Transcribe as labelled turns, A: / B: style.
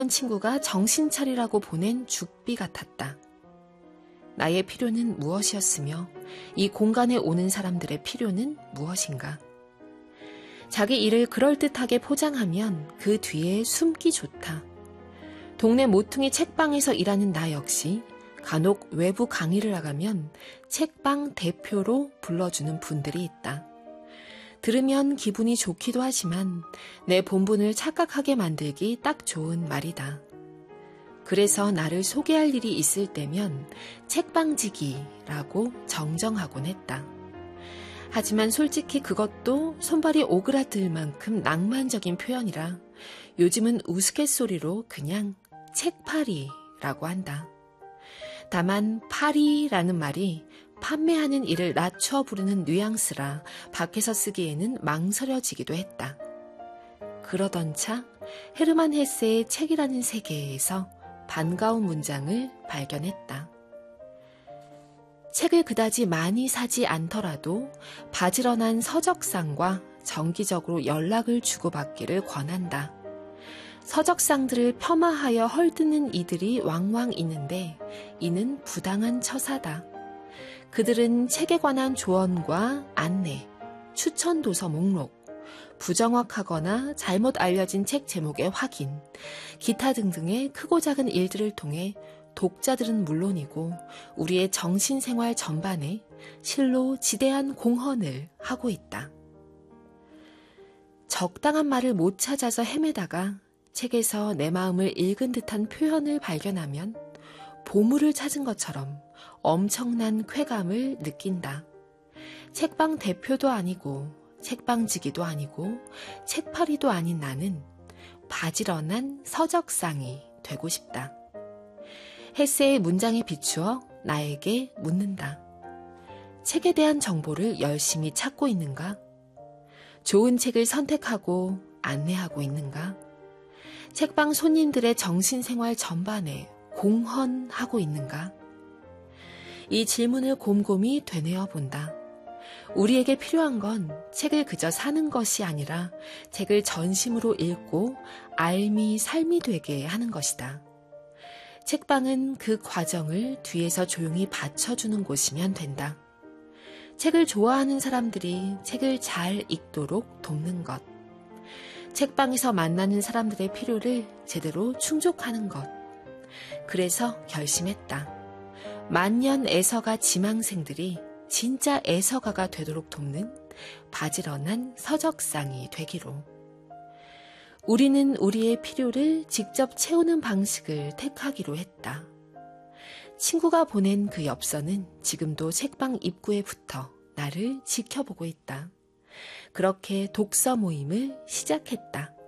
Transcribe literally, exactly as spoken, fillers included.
A: 친구가 정신 차리라고 보낸 죽비 같았다. 나의 필요는 무엇이었으며 이 공간에 오는 사람들의 필요는 무엇인가? 자기 일을 그럴듯하게 포장하면 그 뒤에 숨기 좋다. 동네 모퉁이 책방에서 일하는 나 역시 간혹 외부 강의를 나가면 책방 대표로 불러주는 분들이 있다. 들으면 기분이 좋기도 하지만 내 본분을 착각하게 만들기 딱 좋은 말이다. 그래서 나를 소개할 일이 있을 때면 책방지기라고 정정하곤 했다. 하지만 솔직히 그것도 손발이 오그라들 만큼 낭만적인 표현이라 요즘은 우스갯소리로 그냥 책팔이라고 한다. 다만 팔이라는 말이 판매하는 일을 낮춰 부르는 뉘앙스라 밖에서 쓰기에는 망설여지기도 했다. 그러던 차 헤르만 헤세의 책이라는 세계에서 반가운 문장을 발견했다. 책을 그다지 많이 사지 않더라도 바지런한 서적상과 정기적으로 연락을 주고받기를 권한다. 서적상들을 폄하하여 헐뜯는 이들이 왕왕 있는데 이는 부당한 처사다. 그들은 책에 관한 조언과 안내, 추천 도서 목록, 부정확하거나 잘못 알려진 책 제목의 확인, 기타 등등의 크고 작은 일들을 통해 독자들은 물론이고 우리의 정신생활 전반에 실로 지대한 공헌을 하고 있다. 적당한 말을 못 찾아서 헤매다가 책에서 내 마음을 읽은 듯한 표현을 발견하면 보물을 찾은 것처럼 엄청난 쾌감을 느낀다. 책방 대표도 아니고 책방지기도 아니고 책팔이도 아닌 나는 바지런한 서적상이 되고 싶다. 헤세의 문장에 비추어 나에게 묻는다. 책에 대한 정보를 열심히 찾고 있는가? 좋은 책을 선택하고 안내하고 있는가? 책방 손님들의 정신생활 전반에 공헌하고 있는가? 이 질문을 곰곰이 되뇌어 본다. 우리에게 필요한 건 책을 그저 사는 것이 아니라 책을 전심으로 읽고 알미 삶이 되게 하는 것이다. 책방은 그 과정을 뒤에서 조용히 받쳐주는 곳이면 된다. 책을 좋아하는 사람들이 책을 잘 읽도록 돕는 것. 책방에서 만나는 사람들의 필요를 제대로 충족하는 것. 그래서 결심했다. 만년 애서가 지망생들이 진짜 애서가가 되도록 돕는 바지런한 서적상이 되기로. 우리는 우리의 필요를 직접 채우는 방식을 택하기로 했다. 친구가 보낸 그 엽서는 지금도 책방 입구에 붙어 나를 지켜보고 있다. 그렇게 독서 모임을 시작했다.